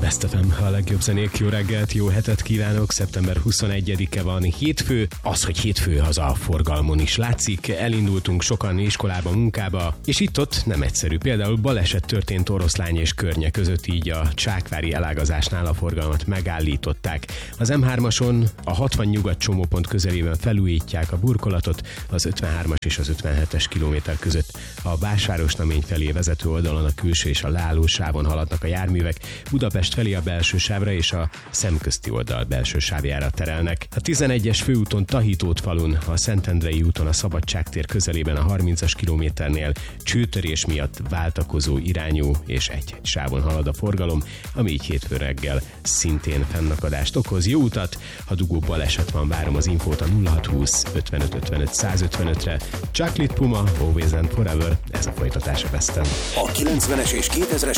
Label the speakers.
Speaker 1: Best FM, a legjobb zenék, jó reggelt, jó hetet kívánok, szeptember 21-e van, hétfő, az, hogy hétfő az a forgalmon is látszik, elindultunk sokan iskolába, munkába, és itt-ott nem egyszerű, például baleset történt Oroszlány és Környe között, így a Csákvári elágazásnál a forgalmat megállították. Az M3-ason a 60 nyugat csomópont közelében felújítják a burkolatot, az 53-as és az 57-es kilométer között a Básvárosnamény felé vezető oldalon a külső és a leálló sávon haladnak a járművek, Budapest felé a belső sávra és a szemközti oldal belső sávjára terelnek. A 11-es főúton Tahitót-falun, a Szentendrei úton a Szabadságtér közelében a 30-as kilométernél csőtörés miatt váltakozó irányú és egy sávon halad a forgalom, ami így hétfő reggel szintén fennakadást okoz. Jó utat, ha dugó baleset van, várom az infót a 0620 55 55 155-re. Chocolate Puma, Always and Forever, ez a folytatás a Besten.
Speaker 2: A 90-es és 2000-es